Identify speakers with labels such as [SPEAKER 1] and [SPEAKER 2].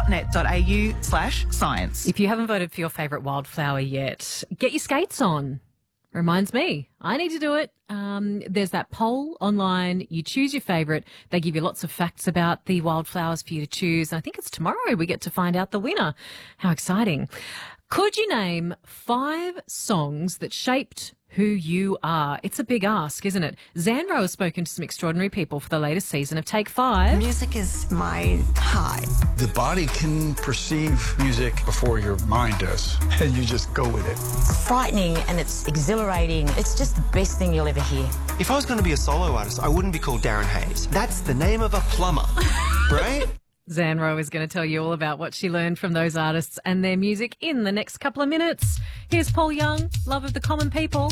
[SPEAKER 1] science.net.au/science.
[SPEAKER 2] If you haven't voted for your favourite wildflower yet, get your skates on. Reminds me, I need to do it. There's that poll online. You choose your favourite. They give you lots of facts about the wildflowers for you to choose. I think it's tomorrow we get to find out the winner. How exciting. Could you name 5 songs that shaped who you are? It's a big ask, isn't it? Xanro has spoken to some extraordinary people for the latest season of Take 5.
[SPEAKER 3] Music is my high.
[SPEAKER 4] The body can perceive music before your mind does, and you just go with it.
[SPEAKER 3] It's frightening and it's exhilarating. It's just the best thing you'll ever hear.
[SPEAKER 5] If I was going to be a solo artist, I wouldn't be called Darren Hayes. That's the name of a plumber, right?
[SPEAKER 2] Xanro is going to tell you all about what she learned from those artists and their music in the next couple of minutes. Here's Paul Young, Love of the Common People.